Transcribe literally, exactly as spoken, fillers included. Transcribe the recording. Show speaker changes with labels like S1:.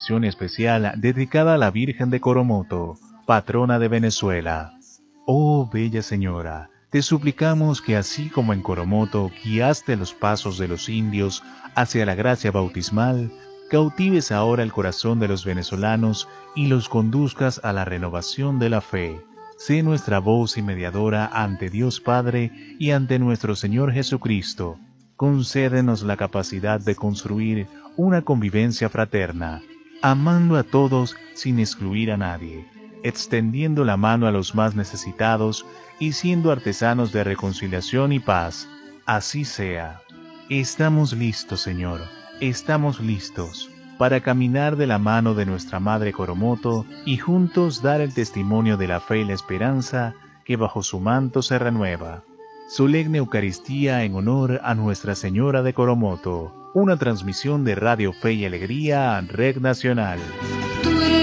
S1: transmisión especial dedicada a la Virgen de Coromoto, patrona de Venezuela. Oh bella señora, te suplicamos que así como en Coromoto guiaste los pasos de los indios hacia la gracia bautismal, cautives ahora el corazón de los venezolanos y los conduzcas a la renovación de la fe. Sé nuestra voz y mediadora ante Dios Padre y ante nuestro Señor Jesucristo. Concédenos la capacidad de construir una convivencia fraterna, amando a todos sin excluir a nadie, extendiendo la mano a los más necesitados y siendo artesanos de reconciliación y paz. Así sea. Estamos listos, Señor, estamos listos para caminar de la mano de nuestra Madre Coromoto y juntos dar el testimonio de la fe y la esperanza que bajo su manto se renueva. Solemne Eucaristía en honor a Nuestra Señora de Coromoto. Una transmisión de Radio Fe y Alegría, Red Nacional.